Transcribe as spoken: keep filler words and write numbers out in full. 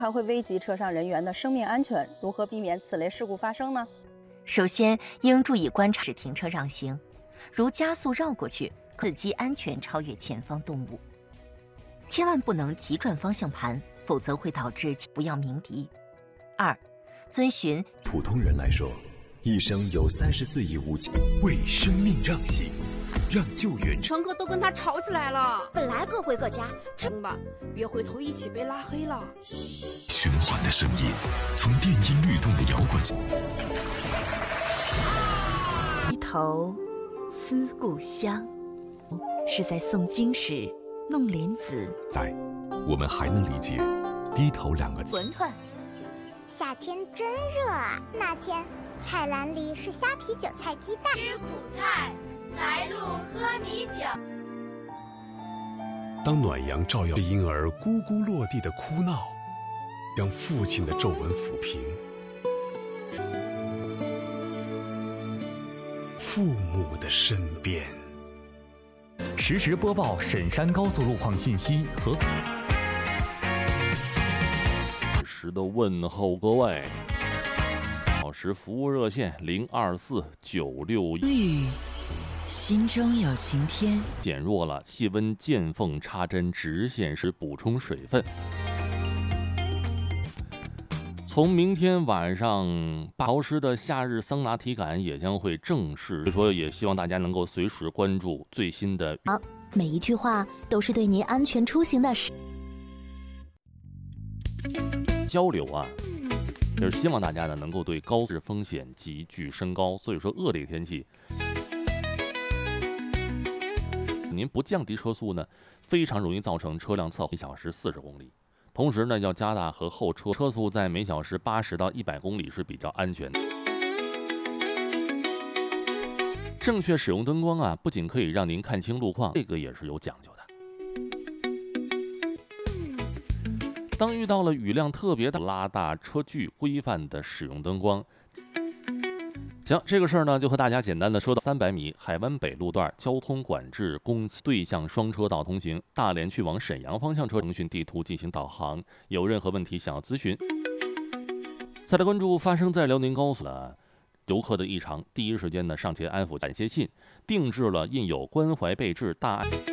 还会危及车上人员的生命安全。如何避免此类事故发生呢？ 首先，应注意观察时停车让行，如加速绕过去，司机安全超越前方动物。千万不能急转方向盘，否则会导致不要鸣笛。二，遵循普通人来说，一生有三十四亿五千，为生命让行，让救援。 乘客都跟他吵起来了， 本来各回各家， 行吧，别回头一起被拉黑了。 循环的声音，从电音律动的摇滚。 低头思故乡，是在诵经时弄莲子。 在，我们还能理解“低头”两个字。 馄饨。 夏天真热啊！那天菜篮里是虾皮、韭菜、鸡蛋。 吃苦菜，来路喝米酒。 当暖阳照耀婴儿咕咕落地的哭闹，将父亲的皱纹抚平。父母的身边， 实时播报沈山高速路况信息和实时的问候各位。小时服务热线零二四九六一。 心中有晴天。 减弱了，气温见缝插针，直线时补充水分。从明天晚上，潮湿的夏日桑拿体感也将会正式，所以说也希望大家能够随时关注最新的。 好，每一句话都是对您安全出行的交流啊，就是希望大家呢能够对高速风险急剧升高，所以说恶劣天气，您不降低车速呢，非常容易造成车辆侧一小时四十公里。同时呢，要加大和后车车速在每小时八十到一百公里是比较安全的。正确使用灯光啊，不仅可以让您看清路况，这个也是有讲究的。当遇到了雨量特别大，拉大车距，规范的使用灯光。行，这个事儿呢，就和大家简单的说到三百米海湾北路段交通管制工期对向双车道通行，大连去往沈阳方向车腾讯地图进行导航。有任何问题想要咨询，再来关注发生在辽宁高速的游客的异常，第一时间呢上前安抚，感谢信定制了印有关怀备至大爱。